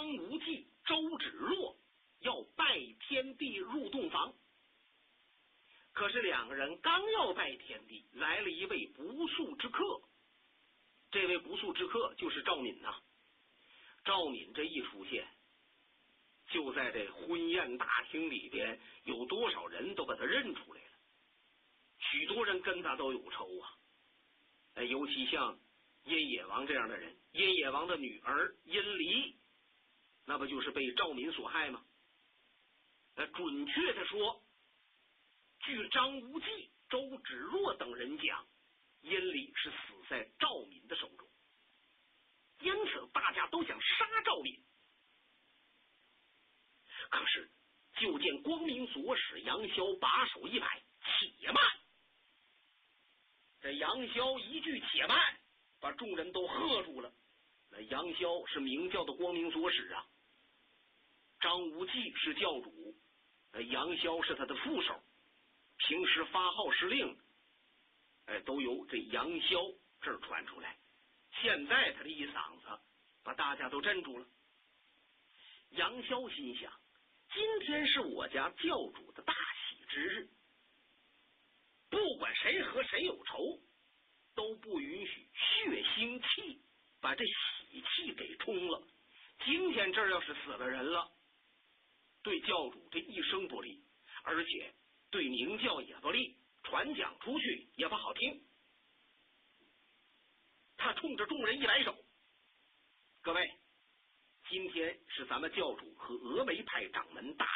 张无忌、周芷若要拜天地入洞房。可是两个人刚要拜天地，来了一位不速之客。这位不速之客就是赵敏呐。赵敏这一出现，就在这婚宴大厅里边，有多少人都把他认出来了。许多人跟他都有仇啊。尤其像殷野王这样的人，殷野王的女儿殷离，那不就是被赵敏所害吗？准确的说，据张无忌、周芷若等人讲，殷离是死在赵敏的手中，因此大家都想杀赵敏。可是就见光明左使杨逍把手一摆，且慢！这杨逍一句且慢，把众人都喝住了。那杨逍是明教的光明左使啊，张无忌是教主，杨逍是他的副手，平时发号施令都由这杨逍这儿传出来。现在他这一嗓子把大家都镇住了。杨逍心想，今天是我家教主的大喜之日，不管谁和谁有仇，都不允许血腥气把这喜气给冲了。今天这儿要是死了人了，对教主这一生不利，而且对明教也不利，传讲出去也不好听。他冲着众人一摆手，各位，今天是咱们教主和峨眉派掌门大